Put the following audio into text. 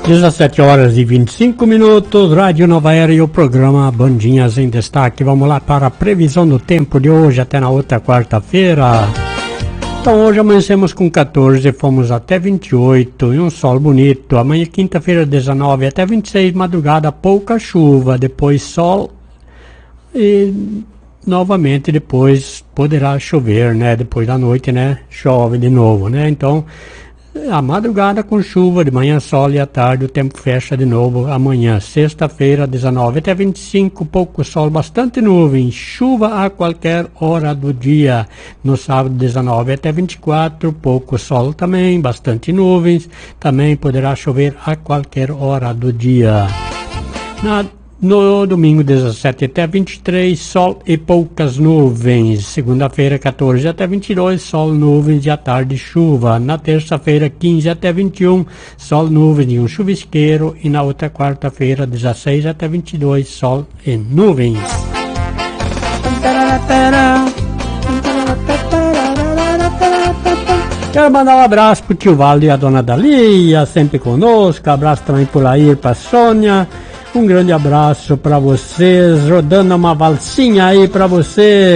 17 horas e 25 minutos, Rádio Nova Era e o programa Bandinhas em Destaque. Vamos lá para a previsão do tempo de hoje até na outra quarta-feira. Então hoje amanhecemos com 14, fomos até 28 e um sol bonito. Amanhã quinta-feira 19 até 26, madrugada pouca chuva, depois sol e novamente depois poderá chover, né? Depois da noite, né? Chove de novo, né? Então a madrugada com chuva, de manhã sol e à tarde o tempo fecha de novo amanhã. Sexta-feira, 19 até 25, pouco sol, bastante nuvem, chuva a qualquer hora do dia. No sábado, 19 até 24, pouco sol também, bastante nuvens, também poderá chover a qualquer hora do dia. No domingo, 17 até 23, sol e poucas nuvens. Segunda-feira, 14 até 22, sol, nuvens e à tarde chuva. Na terça-feira, 15 até 21, sol, nuvens e um chuvisqueiro. E na outra quarta-feira, 16 até 22, sol e nuvens. Quero mandar um abraço pro tio Valdo e a dona Dalia, sempre conosco. Abraço também por aí pra Sônia. Um grande abraço para vocês, rodando uma valsinha aí para você.